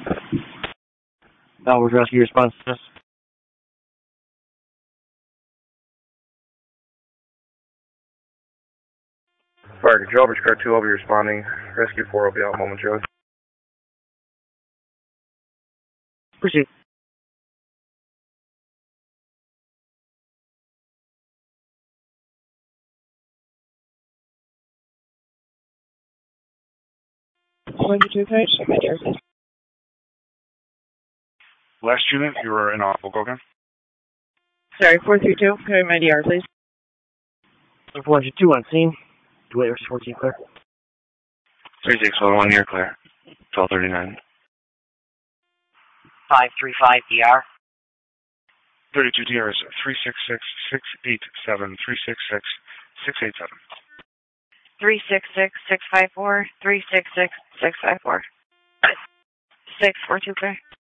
Bellwood Rescue response to this. Fire control, Bridge Car 2 will be responding. Rescue 4 will be out momentarily. Proceed. Last unit, you were inoperable. Go again. Sorry, 432. Can I have my DR, please? 402 on scene. Duet versus 14 clear. 3611, you're clear. 1239. 535 DR. 32 DR is 366-687, 366-687. 366-654, 366-654. 642 clear.